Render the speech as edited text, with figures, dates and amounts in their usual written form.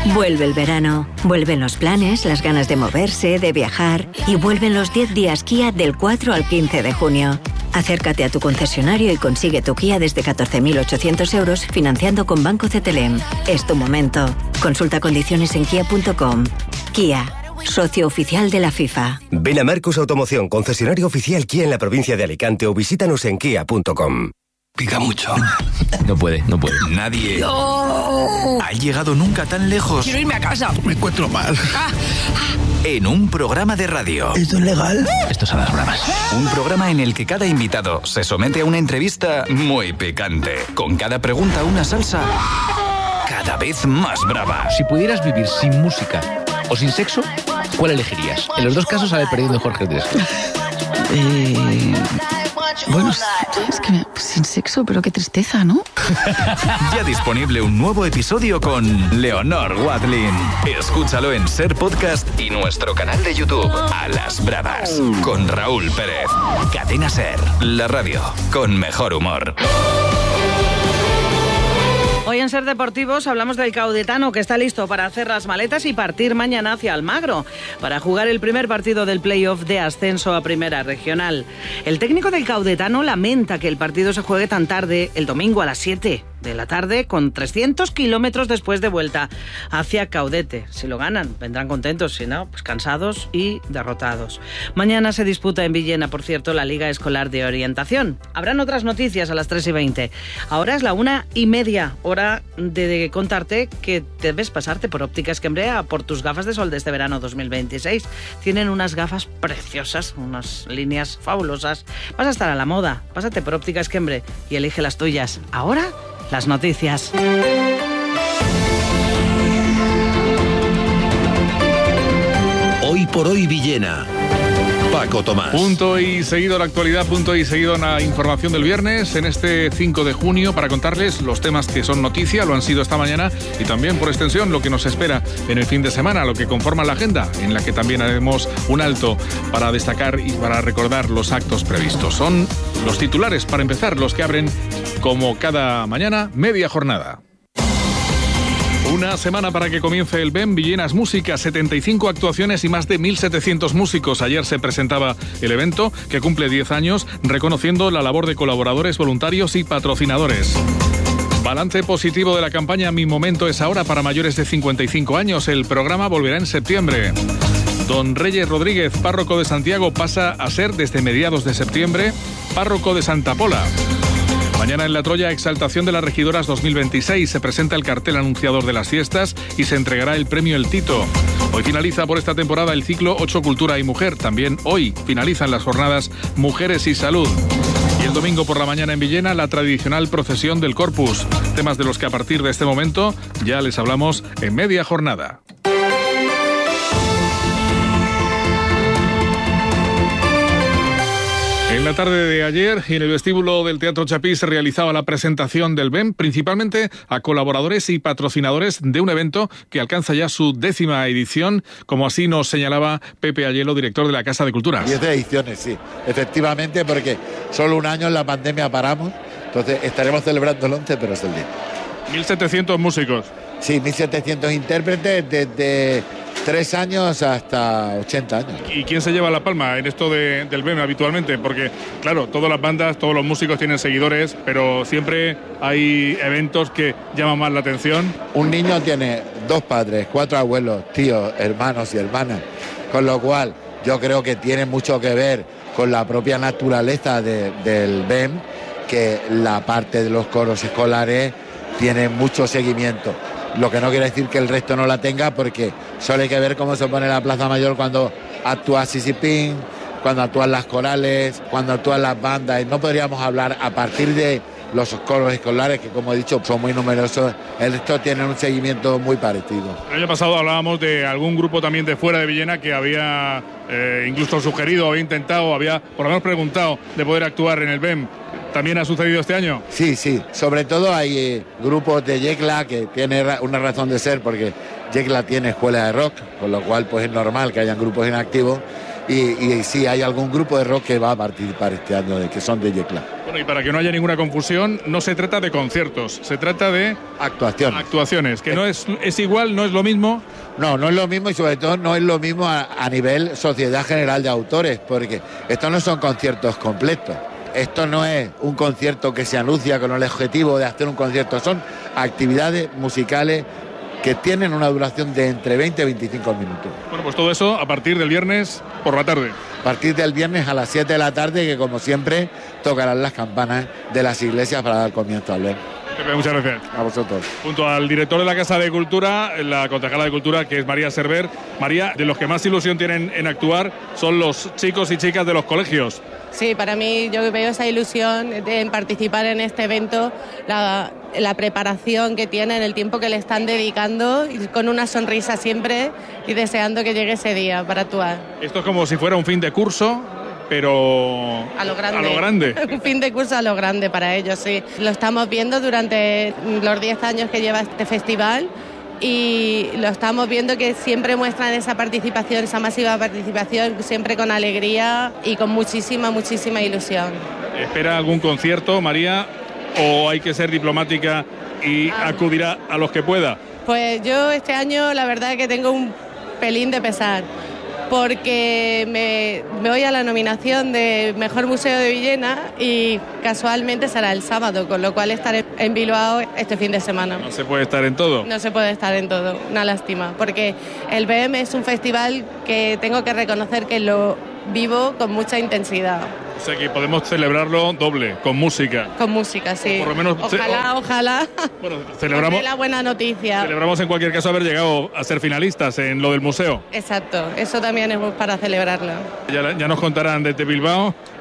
Vuelve el verano, vuelven los planes, las ganas de moverse, de viajar y vuelven los 10 días Kia del 4 al 15 de junio. Acércate a tu concesionario y consigue tu Kia desde 14.800 euros financiando con Banco CTLM. Es tu momento. Consulta condiciones en kia.com. Kia, socio oficial de la FIFA. Ven a Marcos Automoción, concesionario oficial Kia en la provincia de Alicante o visítanos en kia.com. Pica mucho. No puede. Nadie ha llegado nunca tan lejos. Quiero irme a casa. Me encuentro mal. En un programa de radio. ¿Esto es legal? Esto es a las bravas. Un programa en el que cada invitado se somete a una entrevista muy picante. Con cada pregunta una salsa cada vez más brava. Si pudieras vivir sin música o sin sexo, ¿cuál elegirías? En los dos casos sale perdiendo Jorge Tresco. Bueno, es que sin sexo, pero qué tristeza, ¿no? Ya disponible un nuevo episodio con Leonor Watling. Escúchalo en Ser Podcast y nuestro canal de YouTube, A las Bravas, con Raúl Pérez. Cadena Ser, la radio con mejor humor. Hoy en Ser Deportivos hablamos del Caudetano, que está listo para hacer las maletas y partir mañana hacia Almagro para jugar el primer partido del playoff de ascenso a Primera Regional. El técnico del Caudetano lamenta que el partido se juegue tan tarde, el domingo a las 7 de la tarde, con 300 kilómetros después de vuelta hacia Caudete. Si lo ganan, vendrán contentos, si no, pues cansados y derrotados. Mañana se disputa en Villena, por cierto, la Liga Escolar de Orientación. Habrán otras noticias a las 3:20. Ahora es la 1:30, hora de contarte que debes pasarte por Ópticas Cambrea por tus gafas de sol de este verano 2026. Tienen unas gafas preciosas, unas líneas fabulosas. Vas a estar a la moda. Pásate por Ópticas Cambrea y elige las tuyas. Ahora, las noticias. Hoy por hoy Villena. Paco Tomás. Punto y seguido la actualidad, punto y seguido la información del viernes en este 5 de junio para contarles los temas que son noticia, lo han sido esta mañana y también por extensión lo que nos espera en el fin de semana, lo que conforma la agenda en la que también haremos un alto para destacar y para recordar los actos previstos. Son los titulares para empezar, los que abren como cada mañana media jornada. Una semana para que comience el BEM Villenas Música, 75 actuaciones y más de 1.700 músicos. Ayer se presentaba el evento, que cumple 10 años, reconociendo la labor de colaboradores, voluntarios y patrocinadores. Balance positivo de la campaña Mi Momento es Ahora para mayores de 55 años. El programa volverá en septiembre. Don Reyes Rodríguez, párroco de Santiago, pasa a ser desde mediados de septiembre párroco de Santa Pola. Mañana en La Troya, exaltación de las regidoras 2026. Se presenta el cartel anunciador de las fiestas y se entregará el premio El Tito. Hoy finaliza por esta temporada el ciclo 8 Cultura y Mujer. También hoy finalizan las jornadas Mujeres y Salud. Y el domingo por la mañana en Villena, la tradicional procesión del Corpus. Temas de los que a partir de este momento ya les hablamos en media jornada. En la tarde de ayer, en el vestíbulo del Teatro Chapí se realizaba la presentación del BEM, principalmente a colaboradores y patrocinadores de un evento que alcanza ya su 10ª edición, como así nos señalaba Pepe Ayelo, director de la Casa de Cultura. 10 ediciones, sí, efectivamente, porque solo un año en la pandemia paramos, entonces estaremos celebrando el 11, pero es el 10. 1.700 músicos. Sí, 1.700 intérpretes desde 3 años hasta 80 años. ¿Y quién se lleva la palma en esto del BEM habitualmente? Porque, claro, todas las bandas, todos los músicos tienen seguidores, pero siempre hay eventos que llaman más la atención. Un niño tiene 2 padres, 4 abuelos, tíos, hermanos y hermanas, con lo cual yo creo que tiene mucho que ver con la propia naturaleza del BEM, que la parte de los coros escolares tiene mucho seguimiento. Lo que no quiere decir que el resto no la tenga, porque solo hay que ver cómo se pone la Plaza Mayor cuando actúa Sisipín, cuando actúan las corales, cuando actúan las bandas. Y no podríamos hablar a partir de los coros escolares, que como he dicho son muy numerosos, el resto tienen un seguimiento muy parecido. El año pasado hablábamos de algún grupo también de fuera de Villena que había incluso sugerido, había intentado, había por lo menos preguntado de poder actuar en el BEM. ¿También ha sucedido este año? Sí, sobre todo hay grupos de Yecla que tienen una razón de ser, porque Yecla tiene escuela de rock, con lo cual pues es normal que hayan grupos inactivos y sí hay algún grupo de rock que va a participar este año, que son de Yecla. Bueno, y para que no haya ninguna confusión, no se trata de conciertos, se trata de actuaciones, que no es igual, no es lo mismo. No es lo mismo y sobre todo no es lo mismo a nivel Sociedad General de Autores, porque estos no son conciertos completos. Esto no es un concierto que se anuncia con el objetivo de hacer un concierto, son actividades musicales que tienen una duración de entre 20 y 25 minutos. Bueno, pues todo eso a partir del viernes por la tarde. A partir del viernes a las 7 de la tarde, que como siempre tocarán las campanas de las iglesias para dar comienzo al ver. Pepe, muchas gracias. A vosotros. Junto al director de la Casa de Cultura, la concejala de Cultura, que es María Server. María, de los que más ilusión tienen en actuar son los chicos y chicas de los colegios. Sí, para mí yo veo esa ilusión en participar en este evento, la preparación que tienen, el tiempo que le están dedicando, y con una sonrisa siempre y deseando que llegue ese día para actuar. Esto es como si fuera un fin de curso, pero a lo grande. A lo grande. Un fin de curso a lo grande para ellos, sí. Lo estamos viendo durante los 10 años que lleva este festival. Y lo estamos viendo que siempre muestran esa participación, esa masiva participación, siempre con alegría y con muchísima ilusión. ¿Espera algún concierto, María, o hay que ser diplomática y acudir a los que pueda? Pues yo este año la verdad es que tengo un pelín de pesar, porque me voy a la nominación de Mejor Museo de Villena y casualmente será el sábado, con lo cual estaré en Bilbao este fin de semana. ¿No se puede estar en todo? No se puede estar en todo, una lástima, porque el BEM es un festival que tengo que reconocer que lo vivo con mucha intensidad. O sea que podemos celebrarlo doble, con música. Con música, sí. O por lo menos, ojalá. Bueno, celebramos la buena noticia. Celebramos en cualquier caso haber llegado a ser finalistas en lo del museo. Exacto, eso también es para celebrarlo. Ya nos contarán desde Bilbao